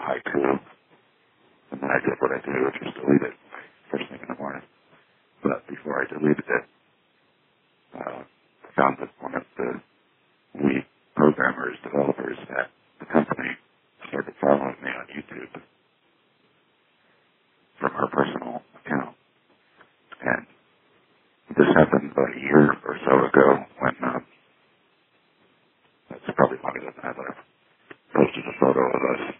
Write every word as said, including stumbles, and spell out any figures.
haiku, and then I did what I do, which is delete it first thing in the morning. But before I deleted it, uh, I found that one of the lead programmers, developers at the company started following me on YouTube from her personal account. And this happened about a year or so ago when, um, that's probably longer than that, I posted a photo of us